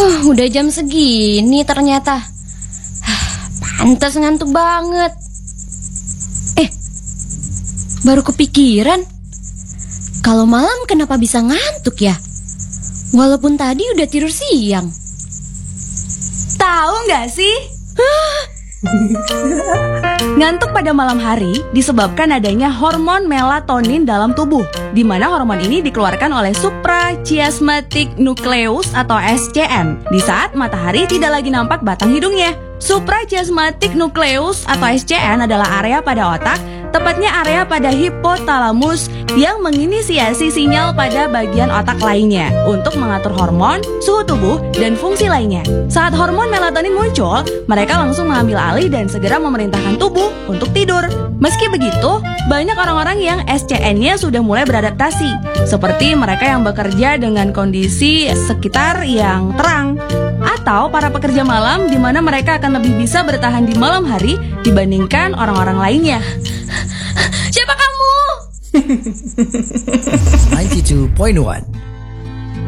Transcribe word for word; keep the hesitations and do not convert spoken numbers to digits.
Huh, udah jam segini ternyata. Pantas ngantuk banget. Eh, baru kepikiran. Kalau malam kenapa bisa ngantuk ya? Walaupun tadi udah tidur siang. Tahu nggak sih? Ngantuk pada malam hari disebabkan adanya hormon melatonin dalam tubuh, di mana hormon ini dikeluarkan oleh suprachiasmatic nucleus atau S C N di saat matahari tidak lagi nampak batang hidungnya. Suprachiasmatic nucleus atau S C N adalah area pada otak, tepatnya area pada hipotalamus yang menginisiasi sinyal pada bagian otak lainnya untuk mengatur hormon, suhu tubuh, dan fungsi lainnya. Saat hormon melatonin muncul, mereka langsung mengambil alih dan segera memerintahkan tubuh untuk tidur. Meski begitu, banyak orang-orang yang S C N-nya sudah mulai beradaptasi, seperti mereka yang bekerja dengan kondisi sekitar yang terang, atau para pekerja malam di mana mereka akan lebih bisa bertahan di malam hari dibandingkan orang-orang lainnya. Siapa kamu? sembilan puluh dua koma satu